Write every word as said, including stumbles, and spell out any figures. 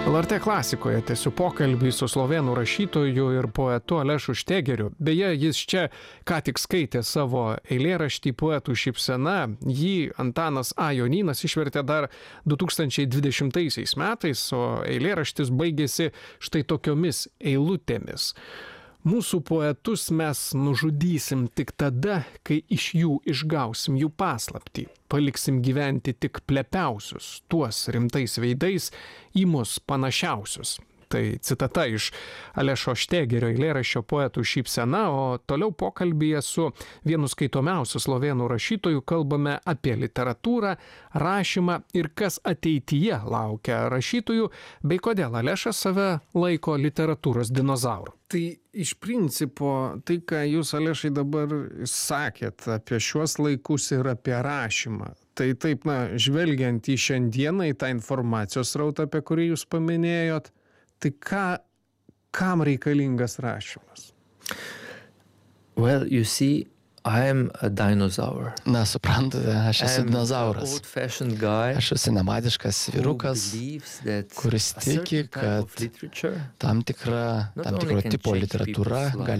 L R T klasikoje tęsiu pokalbį su slovėnų rašytoju ir poetu Alešu Štegeriu. Beje, jis čia ką tik skaitė savo eilėraštį Poetų šypsena. Jį Antanas A. Jonynas išvertė dar du tūkstančiai dvidešimtaisiais metais, o eilėraštis baigėsi štai tokiomis eilutėmis. Mūsų poetus mes nužudysim tik tada, kai iš jų išgausim jų paslaptį. Paliksim gyventi tik plepiausius, tuos rimtais veidais į mus panašiausius. Tai citata iš Alešo Štegerio eilėraščio Poetų šypsena, o toliau pokalbyje su vienu skaitomiausių slovėnų rašytojų kalbame apie literatūrą, rašymą ir kas ateityje laukia rašytojų, bei kodėl Alešas save laiko literatūros dinozauru. Tai iš principo, tai ką jūs, Alešai, dabar sakėt apie šiuos laikus ir apie rašymą, tai taip, na, žvelgiant į šiandieną, į tą informacijos srautą, apie kurį jūs paminėjot, tai ką, kam reikalingas rašymas? Well, you see, I am a dinosaur. Na, suprantate, aš esu I'm dinozauras. an old-fashioned guy Aš esu senamadiškas who vyrukas, believes that kuris a certain tiki, type kad of literature tam tikra, not tam only tikro can tipo change literatūra people's gali